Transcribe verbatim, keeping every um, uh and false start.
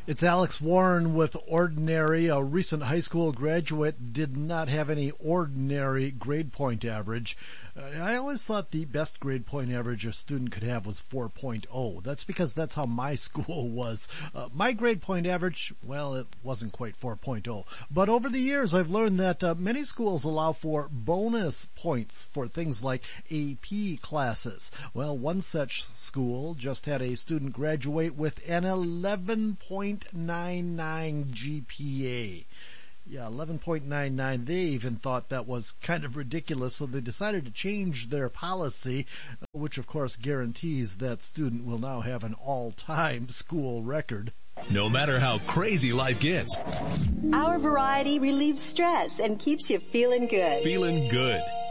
It's Alex Warren with Ordinary. A recent high school graduate did not have any ordinary grade point average. Uh, I always thought the best grade point average a student could have was four point oh. That's because that's how my school was. Uh, my grade point average, well, it wasn't quite four point oh. But over the years, I've learned that uh, many schools allow for bonus points for things like A P classes. Well, one such school just had a student graduate with an eleven point nine nine G P A. Yeah, eleven point nine nine. They even thought that was kind of ridiculous, so they decided to change their policy, which of course guarantees that student will now have an all-time school record. No matter how crazy life gets, our variety relieves stress and keeps you feeling good. Feeling good.